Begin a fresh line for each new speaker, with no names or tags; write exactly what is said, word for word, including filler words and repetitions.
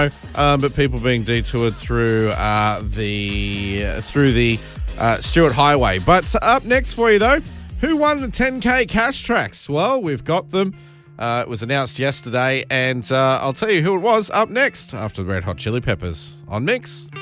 Um, but people being detoured through uh, the through the uh, Stewart Highway. But up next for you, though, who won the ten K cash tracks? Well, we've got them. Uh, it was announced yesterday, and uh, I'll tell you who it was up next after the Red Hot Chili Peppers on Mix.